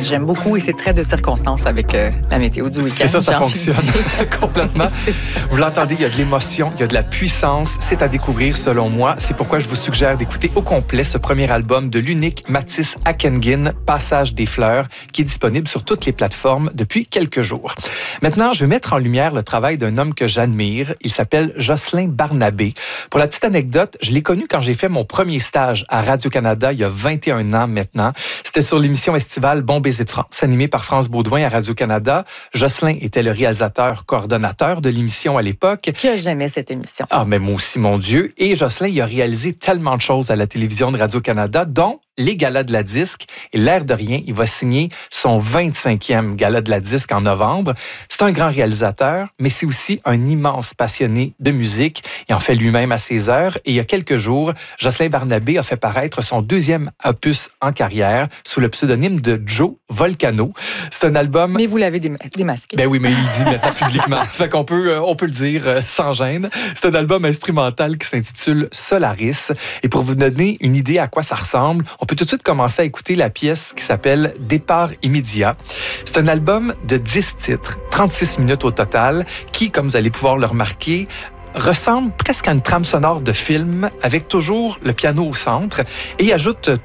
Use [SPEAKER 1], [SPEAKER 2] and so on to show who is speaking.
[SPEAKER 1] j'aime beaucoup et c'est très de circonstance avec la météo du week-end.
[SPEAKER 2] C'est ça fonctionne complètement. Vous l'entendez, il y a de l'émotion, il y a de la puissance. C'est à découvrir selon moi. C'est pourquoi je vous suggère d'écouter au complet ce premier album de l'unique Mathis Akengin, Passage des fleurs, qui est disponible sur toutes les plateformes depuis quelques jours. Maintenant, je vais mettre en lumière le travail d'un homme que j'admire. Il s'appelle Jocelyn Barnabé. Pour la petite anecdote, je l'ai connu quand j'ai fait mon premier stage à Radio-Canada il y a 21 ans maintenant. C'était sur l'émission estivale Bon baiser de France, animée par France Baudouin à Radio-Canada. Jocelyn était le réalisateur coordonnateur de l'émission à l'époque.
[SPEAKER 1] Que j'aimais cette émission.
[SPEAKER 2] Ah, mais moi aussi, mon Dieu. Et Jocelyn, il a réalisé tellement de choses à la télévision de Radio-Canada, dont les galas de la disque. Et l'air de rien, il va signer son 25e gala de la disque en novembre. C'est un grand réalisateur, mais c'est aussi un immense passionné de musique. Il en fait lui-même à ses heures. Et il y a quelques jours, Jocelyn Barnabé a fait paraître son deuxième opus en carrière sous le pseudonyme de Joe Volcano. C'est un album...
[SPEAKER 1] Mais vous l'avez démasqué.
[SPEAKER 2] Ben oui, mais il dit maintenant publiquement. Fait qu'on peut, on peut le dire sans gêne. C'est un album instrumental qui s'intitule Solaris. Et pour vous donner une idée à quoi ça ressemble, on peut tout de suite commencer à écouter la pièce qui s'appelle Départ immédiat. C'est un album de 10 titres, 36 minutes au total, qui, comme vous allez pouvoir le remarquer, ressemble presque à une trame sonore de film avec toujours le piano au centre et ajoute